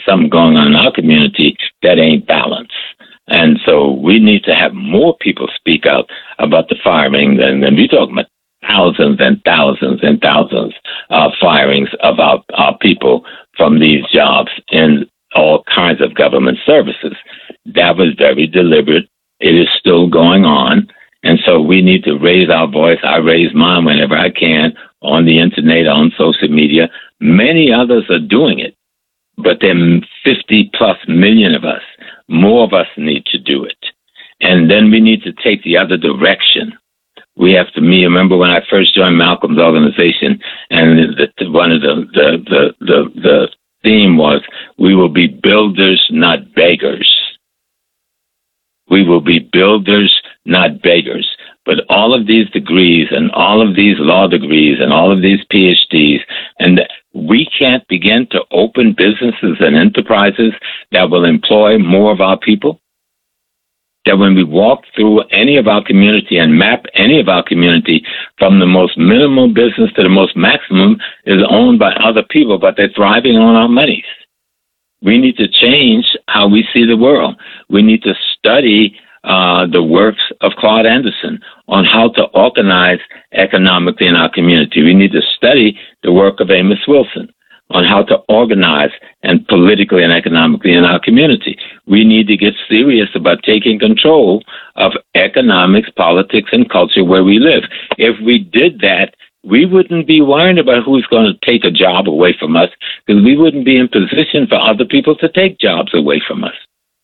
something going on in our community that ain't balanced. And so we need to have more people speak out about the firing. And we're talking about thousands and thousands and thousands of firings of our people from these jobs in all kinds of government services. That was very deliberate. It is still going on. And so we need to raise our voice. I raise mine whenever I can on the internet, on social media. Many others are doing it, but there are 50 plus million of us. More of us need to do it. And then we need to take the other direction. We have to, remember when I first joined Malcolm's organization, and one of the theme was, we will be builders, not beggars. We will be builders, not beggars. But all of these degrees and all of these law degrees and all of these PhDs, and we can't begin to open businesses and enterprises that will employ more of our people. That when we walk through any of our community and map any of our community from the most minimal business to the most maximum is owned by other people, but they're thriving on our monies. We need to change how we see the world. We need to study the works of Claude Anderson on how to organize economically in our community. We need to study the work of Amos Wilson on how to organize and politically and economically in our community. We need to get serious about taking control of economics, politics, and culture where we live. If we did that, we wouldn't be worried about who's going to take a job away from us, because we wouldn't be in position for other people to take jobs away from us.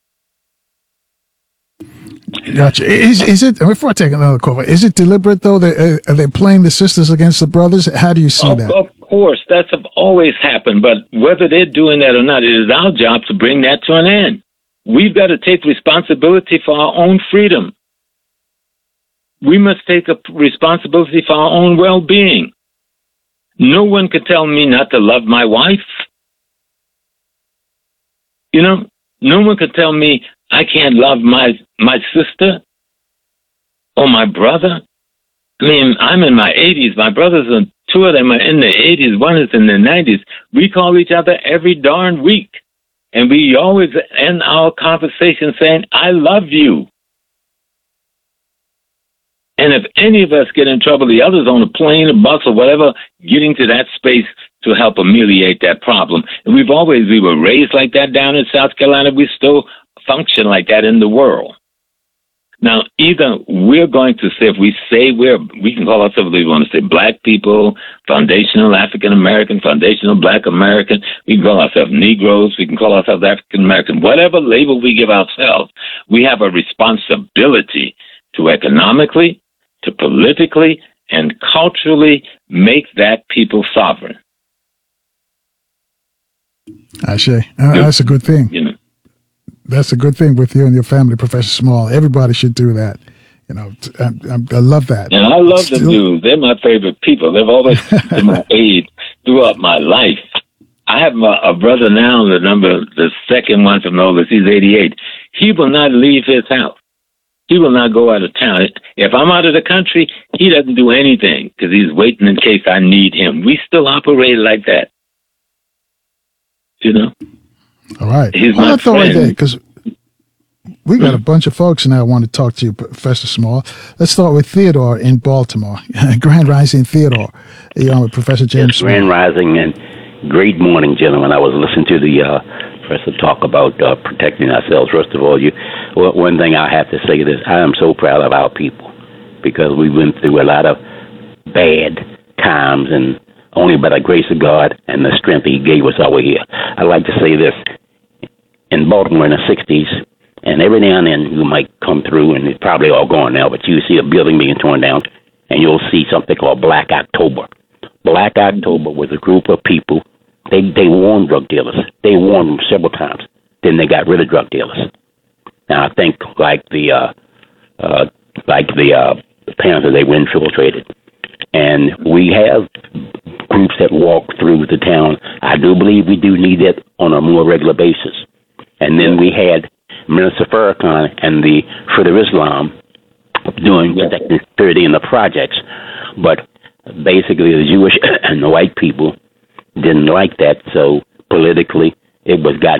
Gotcha. Is it, before I take another call, is it deliberate, though? Are they playing the sisters against the brothers? How do you see that? Of course, that's always happened. But whether they're doing that or not, it is our job to bring that to an end. We've got to take responsibility for our own freedom. We must take a responsibility for our own well-being. No one can tell me not to love my wife. You know, no one can tell me I can't love my sister or my brother. I mean, I'm in my 80s. My brothers, two of them are in their 80s. One is in their 90s. We call each other every darn week. And we always end our conversation saying, I love you. And if any of us get in trouble, the others on a plane, a bus, or whatever, getting to that space to help ameliorate that problem. And we were raised like that down in South Carolina. We still function like that in the world. Now, either we're going to say, if we say we can call ourselves, we want to say black people, foundational African American, foundational black American, we can call ourselves Negroes, we can call ourselves African American, whatever label we give ourselves, we have a responsibility to economically, to politically, and culturally make that people sovereign. I say, that's a good thing. You know. That's a good thing with you and your family, Professor Small. Everybody should do that. You know, I love that. And I love the Jews. They're my favorite people. They've always been my aid throughout my life. I have a brother now, the second one from the oldest. He's 88. He will not leave his house. He will not go out of town. If I'm out of the country, he doesn't do anything because he's waiting in case I need him. We still operate like that. You know? All right. He's my friend. Because we got a bunch of folks now want to talk to you, Professor Small. Let's start with Theodore in Baltimore. Grand Rising, Theodore. You're on with Professor James Small. Grand Rising, and great morning, gentlemen. I was listening to the professor talk about protecting ourselves. First of all, one thing I have to say is I am so proud of our people because we went through a lot of bad times, and only by the grace of God and the strength He gave us over here. I'd like to say this. In Baltimore in the 60s, and every now and then you might come through, and it's probably all gone now, but you see a building being torn down, and you'll see something called Black October. Black October was a group of people. They warned drug dealers. They warned them several times. Then they got rid of drug dealers. Now I think like the Panthers, they were infiltrated, and we have groups that walk through the town. I do believe we do need that on a more regular basis. And then we had Minister Farrakhan and the Fruit of Islam doing protecting security in the projects. But basically the Jewish and the white people didn't like that, so politically it was got